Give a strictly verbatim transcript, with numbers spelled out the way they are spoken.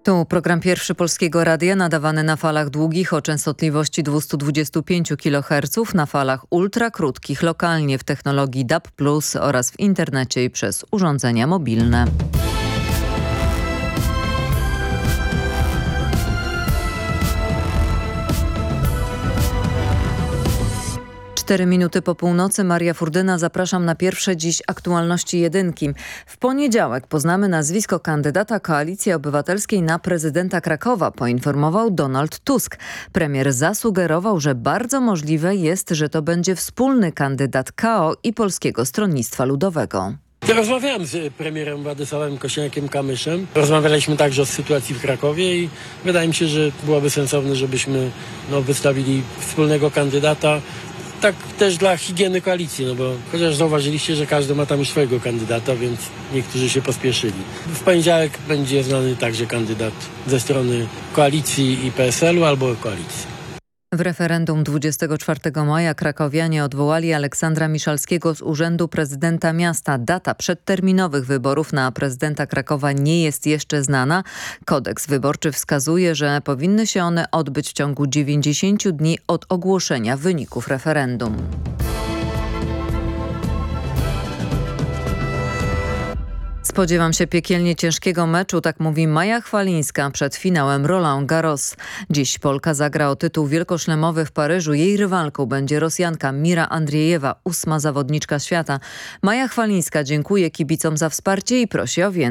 Tu program Pierwszy Polskiego Radia nadawany na falach długich o częstotliwości dwieście dwadzieścia pięć kiloherców, na falach ultrakrótkich lokalnie w technologii D A B plus oraz w internecie i przez urządzenia mobilne. Cztery minuty po północy, Maria Furdyna, zapraszam na pierwsze dziś aktualności jedynki. W poniedziałek poznamy nazwisko kandydata Koalicji Obywatelskiej na prezydenta Krakowa, poinformował Donald Tusk. Premier zasugerował, że bardzo możliwe jest, że to będzie wspólny kandydat K O i Polskiego Stronnictwa Ludowego. Rozmawiałem z premierem Władysławem Kosiniakiem-Kamyszem. Rozmawialiśmy także o sytuacji w Krakowie i wydaje mi się, że byłoby sensowne, żebyśmy no, wystawili wspólnego kandydata. Tak też dla higieny koalicji, no bo chociaż zauważyliście, że każdy ma tam już swojego kandydata, więc niektórzy się pospieszyli. W poniedziałek będzie znany także kandydat ze strony koalicji i P S L u albo koalicji. W referendum dwudziestego czwartego maja krakowianie odwołali Aleksandra Miszalskiego z urzędu prezydenta miasta. Data przedterminowych wyborów na prezydenta Krakowa nie jest jeszcze znana. Kodeks wyborczy wskazuje, że powinny się one odbyć w ciągu dziewięćdziesięciu dni od ogłoszenia wyników referendum. Spodziewam się piekielnie ciężkiego meczu, tak mówi Maja Chwalińska przed finałem Roland Garros. Dziś Polka zagra o tytuł wielkoszlemowy w Paryżu. Jej rywalką będzie Rosjanka Mira Andriejewa, ósma zawodniczka świata. Maja Chwalińska dziękuje kibicom za wsparcie i prosi o więcej.